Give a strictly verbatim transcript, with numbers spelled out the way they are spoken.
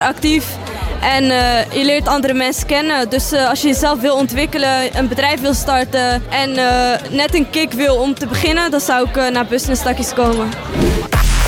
actief. En uh, je leert andere mensen kennen. Dus uh, als je jezelf wil ontwikkelen, een bedrijf wil starten en uh, net een kick wil om te beginnen, dan zou ik uh, naar Business Takkies komen.